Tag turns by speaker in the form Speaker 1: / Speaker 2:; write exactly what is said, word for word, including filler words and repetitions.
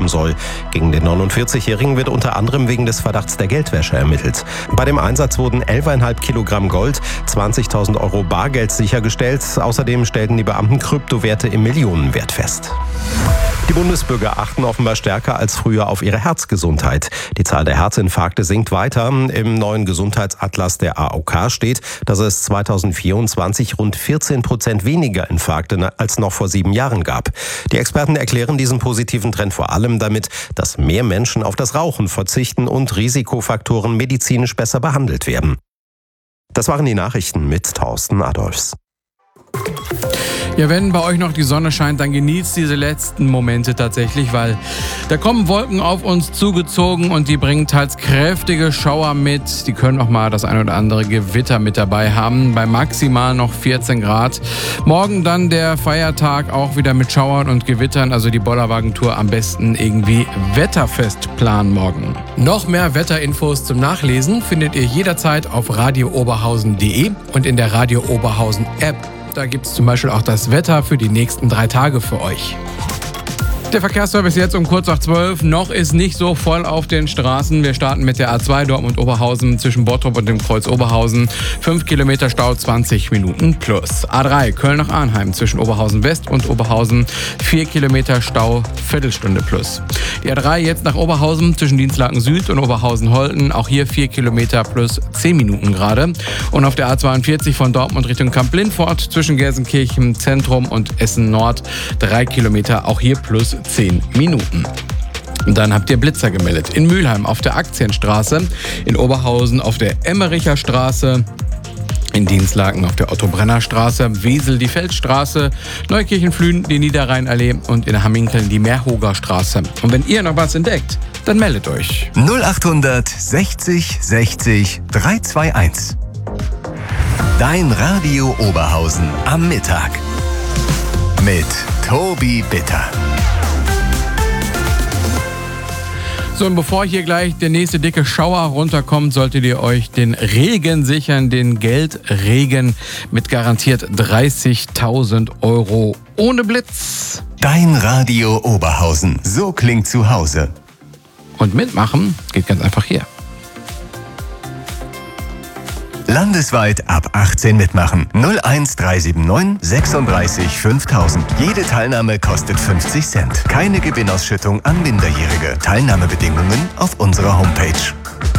Speaker 1: haben soll. Gegen den neunundvierzigjährigen wird unter anderem wegen des Verdachts der Geldwäsche ermittelt. Bei dem Einsatz wurden elf Komma fünf Kilogramm Gold, zwanzigtausend Euro Bargeld sichergestellt. Außerdem stellten die Beamten Kryptowerte im Millionenwert fest. Die Bundesbürger achten offenbar stärker als früher auf ihre Herzgesundheit. Die Zahl der Herzinfarkte sinkt weiter. Im neuen Gesundheitsatlas der A O K steht, dass es zweitausendvierundzwanzig rund vierzehn Prozent weniger Infarkte als noch vor sieben Jahren gab. Die Experten erklären diesen positiven Trend vor allem damit, dass mehr Menschen auf das Rauchen verzichten und Risikofaktoren medizinisch besser behandelt werden. Das waren die Nachrichten mit Thorsten Adolfs.
Speaker 2: Ja, wenn bei euch noch die Sonne scheint, dann genießt diese letzten Momente tatsächlich, weil da kommen Wolken auf uns zugezogen und die bringen teils kräftige Schauer mit. Die können auch mal das ein oder andere Gewitter mit dabei haben, bei maximal noch vierzehn Grad. Morgen dann der Feiertag auch wieder mit Schauern und Gewittern, also die Bollerwagentour am besten irgendwie wetterfest planen morgen. Noch mehr Wetterinfos zum Nachlesen findet ihr jederzeit auf radio oberhausen punkt de und in der Radio Oberhausen App. Da gibt es zum Beispiel auch das Wetter für die nächsten drei Tage für euch. Der Verkehrsservice jetzt um kurz nach zwölf. Noch ist nicht so voll auf den Straßen. Wir starten mit der A zwei Dortmund-Oberhausen zwischen Bottrop und dem Kreuz Oberhausen. fünf Kilometer Stau, zwanzig Minuten plus. A drei Köln nach Arnheim zwischen Oberhausen West und Oberhausen. vier Kilometer Stau, Viertelstunde plus. Die A drei jetzt nach Oberhausen zwischen Dienstlaken Süd und Oberhausen-Holten. Auch hier vier Kilometer plus zehn Minuten gerade. Und auf der A zweiundvierzig von Dortmund Richtung Kamp-Lindfort zwischen Gelsenkirchen Zentrum und Essen Nord. drei Kilometer, auch hier plus zehn Minuten. Und dann habt ihr Blitzer gemeldet. In Mülheim auf der Aktienstraße, in Oberhausen auf der Emmericher Straße, in Dienstlaken auf der Otto-Brenner-Straße, Wesel die Feldstraße, Neukirchen-Flühen die Niederrheinallee und in Hamminkeln die Meerhoger Straße. Und wenn ihr noch was entdeckt, dann meldet euch.
Speaker 3: null achthundert sechzig sechzig dreihunderteinundzwanzig. Dein Radio Oberhausen am Mittag. Mit Tobi Bitter.
Speaker 2: So, und bevor hier gleich der nächste dicke Schauer runterkommt, solltet ihr euch den Regen sichern, den Geldregen mit garantiert dreißigtausend Euro ohne Blitz.
Speaker 3: Dein Radio Oberhausen, so klingt zu Hause.
Speaker 2: Und mitmachen geht ganz einfach hier.
Speaker 3: Landesweit ab achtzehn mitmachen. null eins drei sieben neun sechsunddreißig fünftausend. Jede Teilnahme kostet fünfzig Cent. Keine Gewinnausschüttung an Minderjährige. Teilnahmebedingungen auf unserer Homepage.